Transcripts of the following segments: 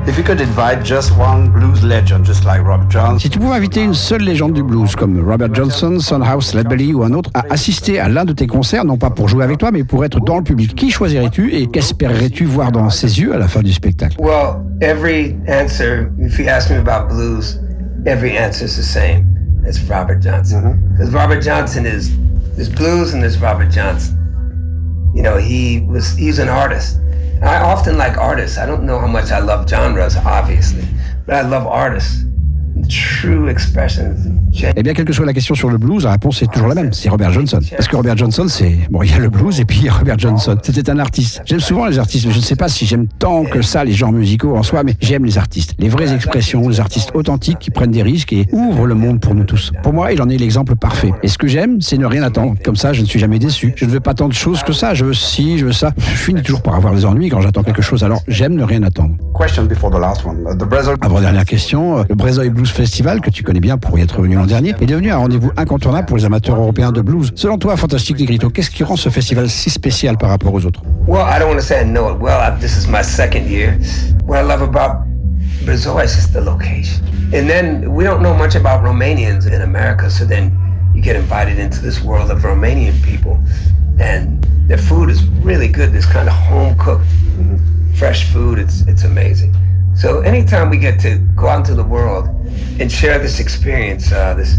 If you could invite just one blues legend, just like Robert Johnson. Si tu pouvais inviter une seule légende du blues, comme Robert Johnson, Son House, Lead Belly ou un autre, à assister à l'un de tes concerts, non pas pour jouer avec toi, mais pour être dans le public, qui choisirais-tu et qu'espérerais-tu voir dans ses yeux à la fin du spectacle? Well, every answer, if you ask me about blues, every answer is the same. It's Robert Johnson. Because Robert Johnson there's blues and there's Robert Johnson. You know, he's an artist. I often like artists. I don't know how much I love genres, obviously, but I love artists. True expressions. Eh bien, quelle que soit la question sur le blues, la réponse est toujours la même, c'est Robert Johnson. Parce que Robert Johnson, il y a le blues et puis il y a Robert Johnson. C'était un artiste. J'aime souvent les artistes, mais je ne sais pas si j'aime tant que ça les genres musicaux en soi, mais j'aime les artistes. Les vraies expressions, les artistes authentiques qui prennent des risques et ouvrent le monde pour nous tous. Pour moi, il en est l'exemple parfait. Et ce que j'aime, c'est ne rien attendre. Comme ça, je ne suis jamais déçu. Je ne veux pas tant de choses que ça. Je veux ci, je veux ça. Je finis toujours par avoir des ennuis quand j'attends quelque chose. Alors, j'aime ne rien attendre. Question before the last one. Avant-dernière question, le Brezoil Blues Festival, que tu connais bien pour y être venu l'an dernier, est devenu un rendez-vous incontournable pour les amateurs européens de blues. Selon toi, Fantastique Negrito, qu'est-ce qui rend ce festival si spécial par rapport aux autres? Well, I don't want to say I know it well. This is my second year. What I love about Brezoil is just the location. And then we don't know much about Romanians in America, so then you get invited into this world of Romanian people. And their food is really good, this kind of home-cooked, fresh food. It's amazing. So anytime we get to go out into the world and share this experience,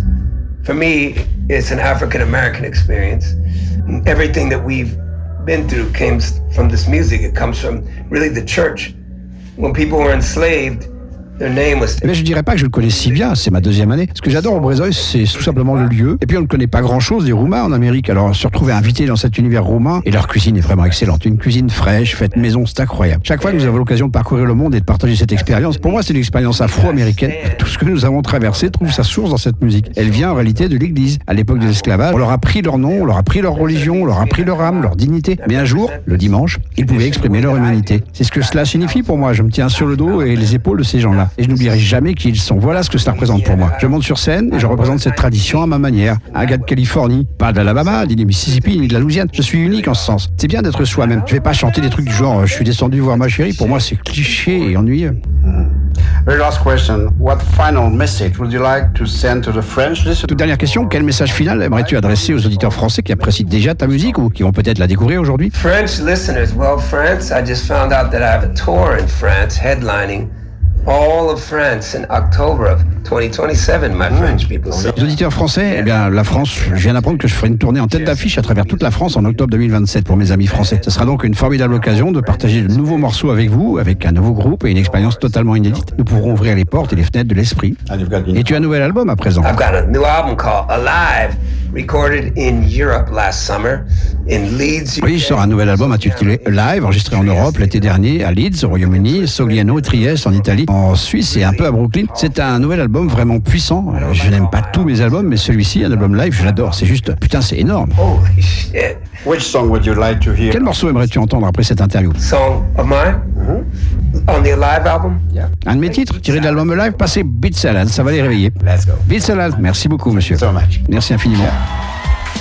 for me, it's an African-American experience. Everything that we've been through came from this music. It comes from really the church. When people were enslaved, Mais je dirais pas que je le connais si bien, c'est ma deuxième année. Ce que j'adore au Brezoil, c'est tout simplement le lieu. Et puis on ne connaît pas grand-chose des Roumains en Amérique. Alors se retrouver invité dans cet univers roumain, et leur cuisine est vraiment excellente. Une cuisine fraîche, faite maison, c'est incroyable. Chaque fois que nous avons l'occasion de parcourir le monde et de partager cette expérience, pour moi c'est une expérience afro-américaine. Tout ce que nous avons traversé trouve sa source dans cette musique. Elle vient en réalité de l'Église. À l'époque de l'esclavage, on leur a pris leur nom, on leur a pris leur religion, on leur a pris leur âme, leur dignité. Mais un jour, le dimanche, ils pouvaient exprimer leur humanité. C'est ce que cela signifie pour moi. Je me tiens sur le dos et les épaules de ces gens-là. Et je n'oublierai jamais qui ils sont. Voilà ce que cela représente pour moi. Je monte sur scène et je représente cette tradition à ma manière. Un gars de Californie, pas de l'Alabama, ni du Mississippi, ni de la Louisiane. Je suis unique en ce sens. C'est bien d'être soi-même. Je vais pas chanter des trucs du genre je suis descendu voir ma chérie. Pour moi, c'est cliché et ennuyeux. Very last question. What final message would you like to send to the French listeners? Toute dernière question, quel message final aimerais-tu adresser aux auditeurs français qui apprécient déjà ta musique ou qui vont peut-être la découvrir aujourd'hui? French listeners, well, France, I just found out that I have a tour in France headlining all of France in October of 2027, my French people. Les auditeurs français, eh bien, la France, je viens d'apprendre que je ferai une tournée en tête d'affiche à travers toute la France en octobre 2027 pour mes amis français. Ce sera donc une formidable occasion de partager de nouveaux morceaux avec vous, avec un nouveau groupe et une expérience totalement inédite. Nous pourrons ouvrir les portes et les fenêtres de l'esprit. Et tu as un nouvel album à présent. I've got a new album called Alive, recorded in Europe last summer, in Leeds. Oui, je sors un nouvel album intitulé Live, enregistré en Europe l'été dernier, à Leeds, au Royaume-Uni, Sogliano, Trieste, en Italie, en Suisse et un peu à Brooklyn. C'est un nouvel album vraiment puissant. Je n'aime pas tous mes albums, mais celui-ci, un album live, je l'adore. C'est juste, putain, c'est énorme. Holy shit. Which song would you like to hear? Quel morceau aimerais-tu entendre après cette interview? Song of mine? On the Alive album? Yeah. Un de mes titres, tiré de l'album Live, passez Beat Salad, ça va les réveiller. Let's go. Beat Salad, merci beaucoup, monsieur. So much. Merci infiniment. Yeah.